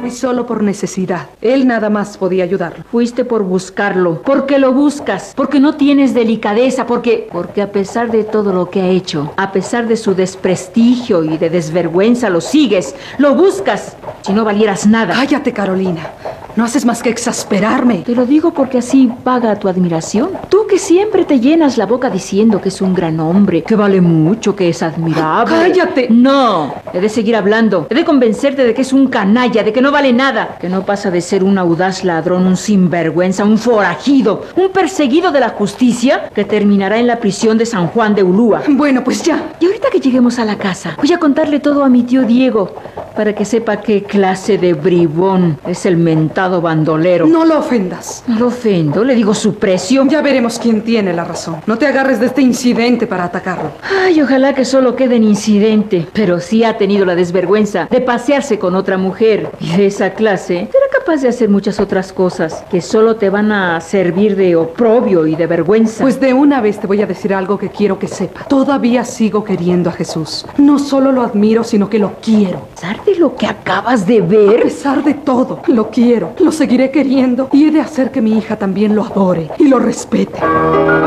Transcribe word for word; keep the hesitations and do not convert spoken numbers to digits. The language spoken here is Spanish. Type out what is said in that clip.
Fui solo por necesidad. Él nada más podía ayudarlo. Fuiste por buscarlo, porque lo buscas, porque no tienes delicadeza, porque... Porque a pesar de todo lo que ha hecho, a pesar de su desprestigio y de desvergüenza, lo sigues, lo buscas, si no valieras nada. Cállate, Carolina. No haces más que exasperarme. Te lo digo porque así paga tu admiración. Tú que siempre te llenas la boca diciendo que es un gran hombre, que vale mucho, que es admirable. ¡Cállate! No, he de seguir hablando. He de convencerte de que es un canalla, de que no vale nada, que no pasa de ser un audaz ladrón, un sinvergüenza, un forajido, un perseguido de la justicia que terminará en la prisión de San Juan de Ulúa. Bueno, pues ya. Y ahorita que lleguemos a la casa, voy a contarle todo a mi tío Diego, para que sepa qué clase de bribón es el mentado bandolero. No lo ofendas. No lo ofendo, le digo su precio. Ya veremos quién tiene la razón. No te agarres de este incidente para atacarlo. Ay, ojalá que solo quede en incidente. Pero si ha tenido la desvergüenza de pasearse con otra mujer y de esa clase, será capaz de hacer muchas otras cosas que solo te van a servir de oprobio y de vergüenza. Pues de una vez te voy a decir algo que quiero que sepa. Todavía sigo queriendo a Jesús. No solo lo admiro, sino que lo quiero. A pesar de lo que acabas de A ver, pesar de todo, lo quiero. Lo seguiré queriendo y he de hacer que mi hija también lo adore y lo respete.